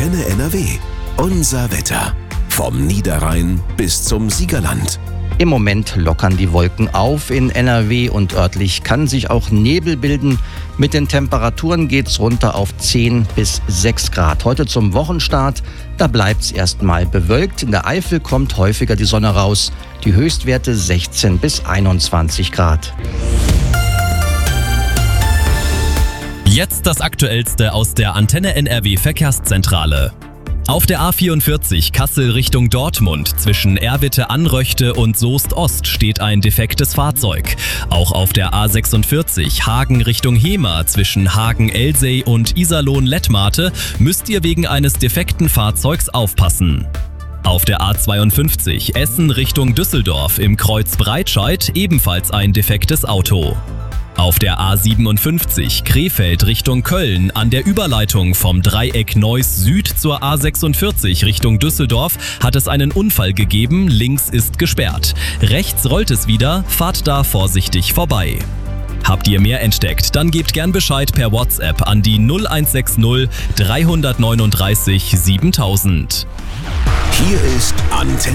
Antenne NRW. Unser Wetter. Vom Niederrhein bis zum Siegerland. Im Moment lockern die Wolken auf in NRW und örtlich kann sich auch Nebel bilden. Mit den Temperaturen geht's runter auf 10 bis 6 Grad. Heute zum Wochenstart, da bleibt's erstmal bewölkt. In der Eifel kommt häufiger die Sonne raus. Die Höchstwerte 16 bis 21 Grad. Jetzt das Aktuellste aus der Antenne NRW Verkehrszentrale. Auf der A44 Kassel Richtung Dortmund zwischen Erwitte-Anröchte und Soest-Ost steht ein defektes Fahrzeug. Auch auf der A46 Hagen Richtung Hemer zwischen Hagen-Elsey und Iserlohn-Lettmate müsst ihr wegen eines defekten Fahrzeugs aufpassen. Auf der A52 Essen Richtung Düsseldorf im Kreuz Breitscheid ebenfalls ein defektes Auto. Auf der A57 Krefeld Richtung Köln an der Überleitung vom Dreieck Neuss Süd zur A46 Richtung Düsseldorf hat es einen Unfall gegeben, links ist gesperrt. Rechts rollt es wieder, fahrt da vorsichtig vorbei. Habt ihr mehr entdeckt, dann gebt gern Bescheid per WhatsApp an die 0160 339 7000. Hier ist Antenne